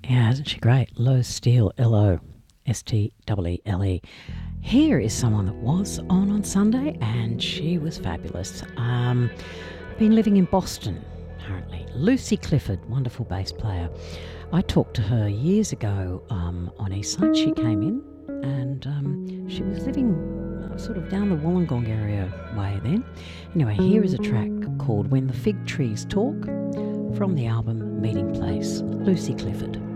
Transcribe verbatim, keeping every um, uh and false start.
Yeah, isn't she great? Lo Steele, L O S T E E L E. Here is someone that was on on Sunday, and she was fabulous. Um, been living in Boston, apparently. Lucy Clifford, wonderful bass player. I talked to her years ago um, on Eastside. She came in, and um, she was living uh, sort of down the Wollongong area way then. Anyway, here is a track called When the Fig Trees Talk from the album Meeting Place. Lucy Clifford.